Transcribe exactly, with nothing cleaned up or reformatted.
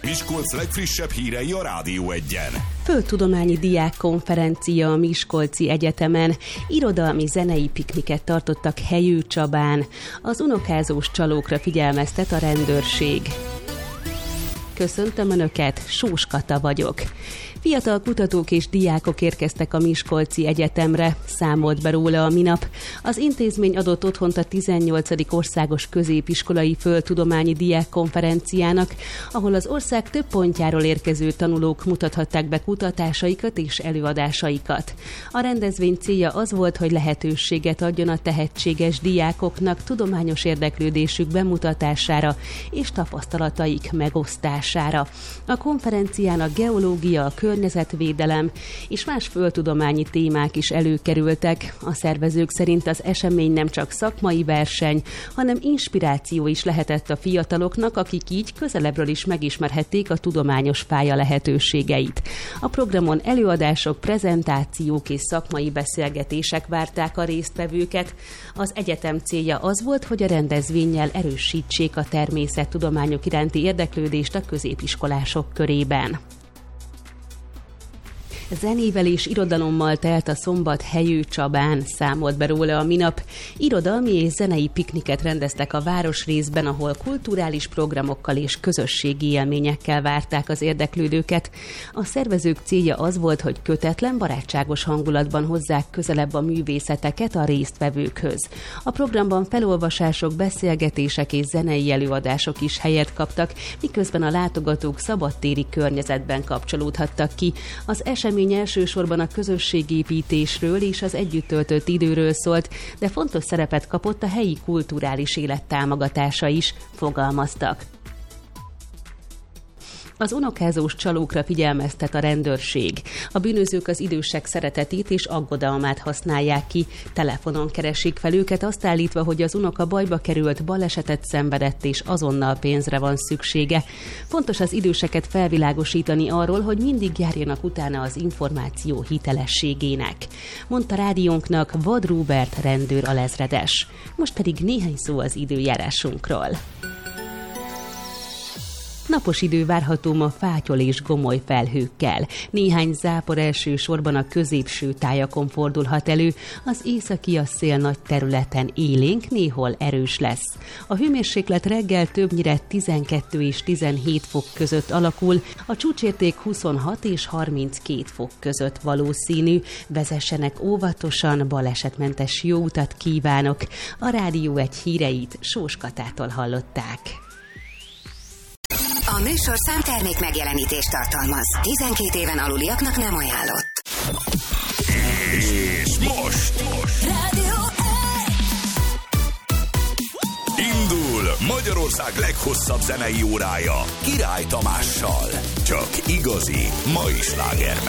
Miskolc legfrissebb hírei a Rádió Egyen. Földtudományi diákkonferencia a Miskolci Egyetemen. Irodalmi zenei pikniket tartottak Helyő Csabán. Az unokázós csalókra figyelmeztet a rendőrség. Köszöntöm Önöket, Sós Kata vagyok. Fiatal kutatók és diákok érkeztek a Miskolci Egyetemre, számolt be róla a minap. Az intézmény adott otthont a tizennyolcadik országos középiskolai földtudományi diákkonferenciának, ahol az ország több pontjáról érkező tanulók mutathatták be kutatásaikat és előadásaikat. A rendezvény célja az volt, hogy lehetőséget adjon a tehetséges diákoknak tudományos érdeklődésük bemutatására és tapasztalataik megosztására. A konferencián a geológia, a környezetvédelem és más földtudományi témák is előkerültek. A szervezők szerint az esemény nem csak szakmai verseny, hanem inspiráció is lehetett a fiataloknak, akik így közelebbről is megismerhették a tudományos pálya lehetőségeit. A programon előadások, prezentációk és szakmai beszélgetések várták a résztvevőket. Az egyetem célja az volt, hogy a rendezvénnyel erősítsék a természettudományok iránti érdeklődést a középiskolások körében. Zenével és irodalommal telt a szombat Helyő Csabán, számolt be róla a minap. Irodalmi és zenei pikniket rendeztek a városrészben, ahol kulturális programokkal és közösségi élményekkel várták az érdeklődőket. A szervezők célja az volt, hogy kötetlen, barátságos hangulatban hozzák közelebb a művészeteket a résztvevőkhöz. A programban felolvasások, beszélgetések és zenei előadások is helyet kaptak, miközben a látogatók szabadtéri környezetben kapcsolódhattak ki. Az esemény elsősorban a közösségépítésről és az együtt töltött időről szólt, de fontos szerepet kapott a helyi kulturális élet támogatása is, fogalmaztak. Az unokázós csalókra figyelmeztet a rendőrség. A bűnözők az idősek szeretetét és aggodalmát használják ki. Telefonon keresik fel őket, azt állítva, hogy az unoka bajba került, balesetet szenvedett és azonnal pénzre van szüksége. Fontos az időseket felvilágosítani arról, hogy mindig járjanak utána az információ hitelességének, mondta rádiónknak Vad Róbert rendőr alezredes. Most pedig néhány szó az időjárásunkról. Napos idő várható ma fátyol és gomoly felhőkkel. Néhány zápor elsősorban a középső tájakon fordulhat elő, az északi a szél nagy területen élénk, néhol erős lesz. A hőmérséklet reggel többnyire tizenkettő és tizenhét fok között alakul, a csúcsérték huszonhat és harminckét fok között valószínű. Vezessenek óvatosan, balesetmentes jó utat kívánok. A Rádió egy híreit Sós Katától hallották. A műsorszám termék megjelenítést tartalmaz. tizenkét éven aluliaknak nem ajánlott. És most, most. Rádió Indul Magyarország leghosszabb zenei órája Király Tamással. Csak igazi mai sláger.